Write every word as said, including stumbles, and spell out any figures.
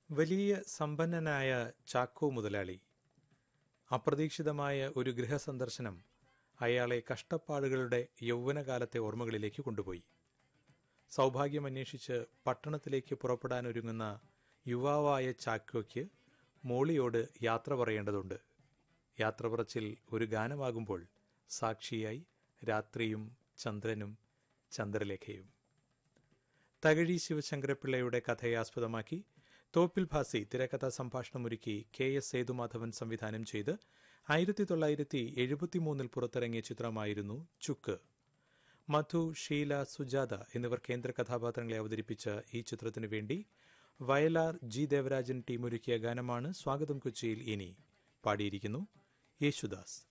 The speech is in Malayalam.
വലിയ സമ്പന്നനായ ചാക്കോ മുതലാളി. അപ്രതീക്ഷിതമായ ഒരു ഗൃഹസന്ദർശനം അയാളെ കഷ്ടപ്പാടുകളുടെ യൗവനകാലത്തെ ഓർമ്മകളിലേക്ക് കൊണ്ടുപോയി. സൗഭാഗ്യമന്വേഷിച്ച് പട്ടണത്തിലേക്ക് പുറപ്പെടാനൊരുങ്ങുന്ന യുവാവായ ചാക്കോയ്ക്ക് മോളിയോട് യാത്ര പറയേണ്ടതുണ്ട്. യാത്ര പറച്ചിൽ ഒരു ഗാനമാകുമ്പോൾ സാക്ഷിയായി രാത്രിയും ചന്ദ്രനും ചന്ദ്രലേഖയും. തകഴി ശിവശങ്കരപ്പിള്ളയുടെ കഥയെ ആസ്പദമാക്കി തോപ്പിൽ ഭാസി തിരക്കഥാ സംഭാഷണമൊരുക്കി കെ എസ് സേതുമാധവൻ സംവിധാനം ചെയ്ത് ആയിരത്തി തൊള്ളായിരത്തി എഴുപത്തിമൂന്നിൽ പുറത്തിറങ്ങിയ ചിത്രമായിരുന്നു ചുക്ക്. മധു, ഷീല, സുജാത എന്നിവർ കേന്ദ്ര കഥാപാത്രങ്ങളെ അവതരിപ്പിച്ച ഈ ചിത്രത്തിനു വേണ്ടി വയലാർ ജി ദേവരാജൻ ടീമൊരുക്കിയ ഗാനമാണ് സ്വാഗതം കൊച്ചിയിൽ ഇനി. പാടിയിരിക്കുന്നു യേശുദാസ്.